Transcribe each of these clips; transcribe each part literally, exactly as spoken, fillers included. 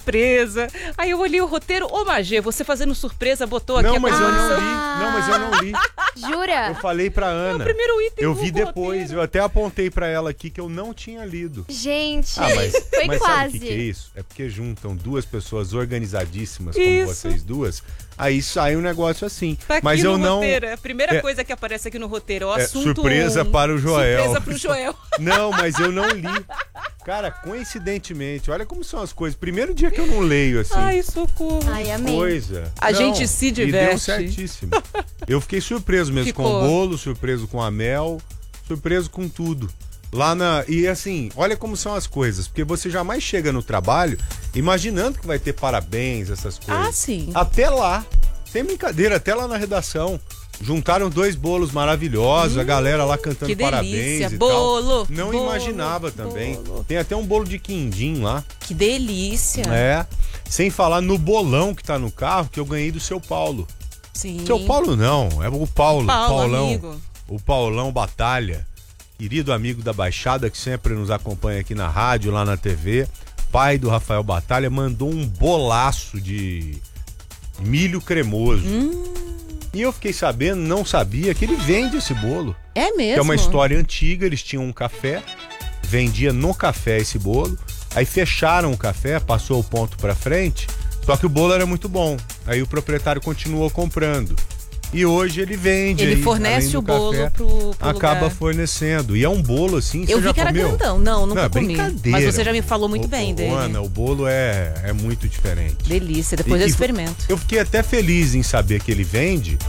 surpresa. Aí eu olhei o roteiro, ô Magê, você fazendo surpresa, botou aqui Não, a mas eu condição. não li. Não, mas eu não li. Jura? Eu falei pra Ana. É o primeiro item Eu do vi depois, roteiro. eu até apontei pra ela aqui que eu não tinha lido. Gente, Ah, mas, foi mas quase. sabe o que, que é isso? É porque juntam duas pessoas organizadíssimas como Isso. vocês duas, aí sai um negócio assim. Tá aqui mas no eu não. roteiro, é a primeira é- coisa que aparece aqui no roteiro, o é, assunto surpresa um. para o Joel. Surpresa pro Joel. Não, mas eu não li. Cara, coincidentemente, olha como são as coisas. Primeiro dia que eu não leio assim. Ai, socorro. Ai, amei. Coisa. A Não, gente se E deu diverte. certíssimo. Eu fiquei surpreso mesmo Ficou. com o bolo, surpreso com a mel, surpreso com tudo. Lá na. E assim, olha como são as coisas. Porque você jamais chega no trabalho imaginando que vai ter parabéns, essas coisas. Ah, sim. Até lá. Sem brincadeira, até lá na redação. Juntaram dois bolos maravilhosos, a galera lá cantando que parabéns delícia. e Bolo, tal. Não bolo, imaginava também. bolo. Tem até um bolo de quindim lá. Que delícia. É. Sem falar no bolão que tá no carro que eu ganhei do seu Paulo. Sim. Seu Paulo não, é o Paulo. Paulo, Paulão. amigo. O Paulão Batalha. Querido amigo da Baixada que sempre nos acompanha aqui na rádio, lá na T V. Pai do Rafael Batalha, mandou um bolaço de milho cremoso. Hum. E eu fiquei sabendo, não sabia, que ele vende esse bolo. É mesmo? Que é uma história antiga, eles tinham um café, vendia no café esse bolo, aí fecharam o café, passou o ponto pra frente, só que o bolo era muito bom. Aí o proprietário continuou comprando. E hoje ele vende. Ele aí, fornece além do o bolo café, pro, pro acaba lugar. fornecendo. E é um bolo assim, Eu você já vi que era comeu? grandão. Não, nunca Não, comi. brincadeira. Mas você já me falou muito Ô, bem ô, dele. Ana, o bolo é, é muito diferente. Delícia, depois E- eu e- experimento. Eu fiquei até feliz em saber que ele vende,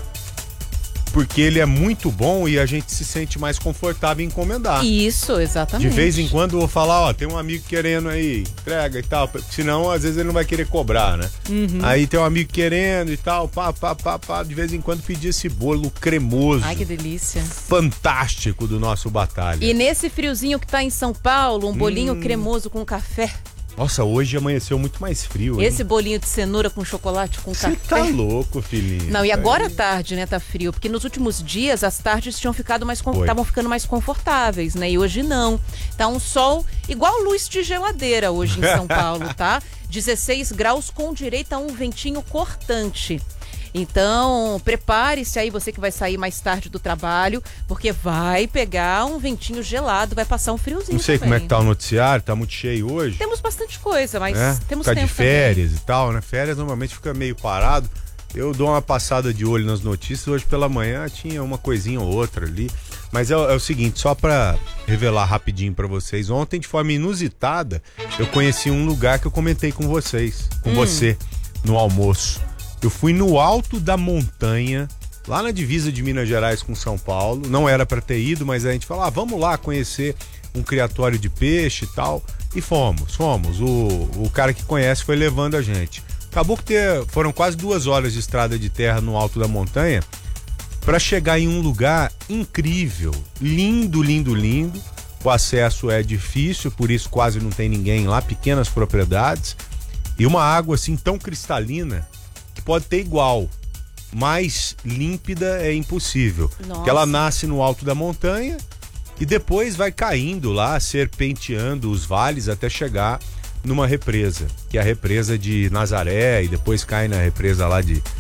porque ele é muito bom e a gente se sente mais confortável em encomendar. Isso, exatamente. De vez em quando eu vou falar, ó, tem um amigo querendo aí, entrega e tal. Senão, às vezes ele não vai querer cobrar, né? Uhum. Aí tem um amigo querendo e tal, pá, pá, pá, pá. De vez em quando pedir esse bolo cremoso, Ai, que delícia. fantástico do nosso Batalha. E nesse friozinho que tá em São Paulo, um bolinho Hum. cremoso com café. Nossa, hoje amanheceu muito mais frio, hein? Esse bolinho de cenoura com chocolate com Você café. tá louco, filhinho. Não, e agora à tarde, né, tá frio, porque nos últimos dias as tardes tinham ficado mais Foi. estavam ficando mais confortáveis, né? E hoje não. Tá um sol igual luz de geladeira hoje em São Paulo, tá? dezesseis graus com direito a um ventinho cortante. Então, prepare-se aí, você que vai sair mais tarde do trabalho, porque vai pegar um ventinho gelado, vai passar um friozinho Não sei também. como é que tá o noticiário, tá muito cheio hoje. Temos bastante coisa, mas né? temos Ficar tempo de férias e tal, né? Férias normalmente fica meio parado. Eu dou uma passada de olho nas notícias. Hoje pela manhã tinha uma coisinha ou outra ali. Mas é, é o seguinte, só pra revelar rapidinho pra vocês. Ontem, de forma inusitada, eu conheci um lugar que eu comentei com vocês, com Hum. você, no almoço. Eu fui no alto da montanha, lá na divisa de Minas Gerais com São Paulo. Não era pra ter ido, mas a gente falou, ah, vamos lá conhecer um criatório de peixe e tal. E fomos, fomos. O, o cara que conhece foi levando a gente. Acabou que ter, foram quase duas horas de estrada de terra no alto da montanha para chegar em um lugar incrível, lindo, lindo, lindo. O acesso é difícil, por isso quase não tem ninguém lá, pequenas propriedades. E uma água assim tão cristalina que pode ter igual, mais límpida é impossível. Nossa. Porque ela nasce no alto da montanha e depois vai caindo lá, serpenteando os vales até chegar numa represa, que é a represa de Nazaré, e depois cai na represa lá de,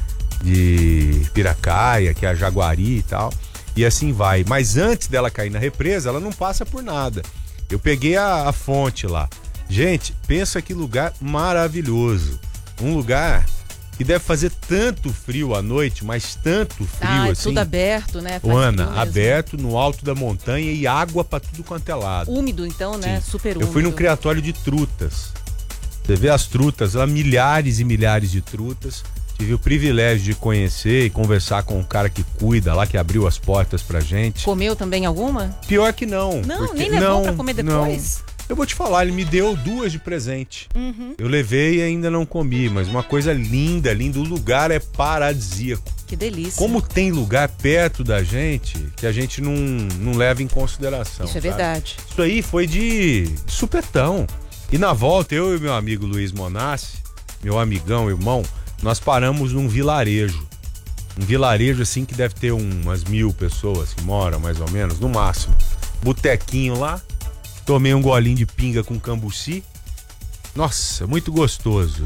de Piracaia, que é a Jaguari e tal, e assim vai. Mas antes dela cair na represa, ela não passa por nada. Eu peguei a, a fonte lá. Gente, pensa que lugar maravilhoso. Um lugar que deve fazer tanto frio à noite, mas tanto frio Ah, é assim. tudo aberto, né? Faz Ô, Ana, frio mesmo. aberto no alto da montanha e água pra tudo quanto é lado. Úmido, então, né? Sim. Super Eu úmido. fui num criatório de trutas. Você vê as trutas, lá milhares e milhares de trutas. Tive o privilégio de conhecer e conversar com o cara que cuida lá, que abriu as portas pra gente. Comeu também alguma? Pior que não. Não, porque- nem levou não, pra comer não. depois? Eu vou te falar, ele me deu duas de presente. Uhum. Eu levei e ainda não comi, mas uma coisa linda, linda. O lugar é paradisíaco. Que delícia. Como tem lugar perto da gente que a gente não, não leva em consideração. Isso é sabe? verdade. Isso aí foi de supetão. E na volta, eu e meu amigo Luiz Monassi, meu amigão, irmão, nós paramos num vilarejo. Um vilarejo assim que deve ter umas mil pessoas que moram, mais ou menos, no máximo. Botequinho lá, tomei um golinho de pinga com cambuci. Nossa, muito gostoso.